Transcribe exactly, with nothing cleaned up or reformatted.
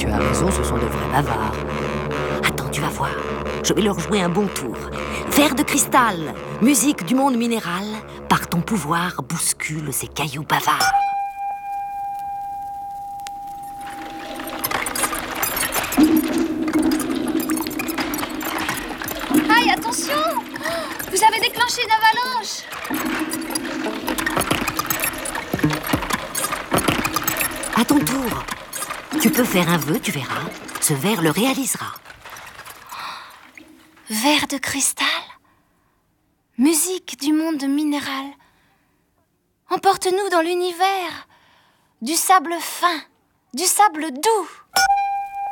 tu as raison, ce sont de vrais bavards. Attends, tu vas voir. Je vais leur jouer un bon tour. Verre de cristal, musique du monde minéral, par ton pouvoir, bouscule ces cailloux bavards. Aïe, attention! Vous avez déclenché une avalanche! À ton tour, tu peux faire un vœu, tu verras. Ce verre le réalisera. Verre de cristal, musique du monde minéral. Emporte-nous dans l'univers du sable fin, du sable doux.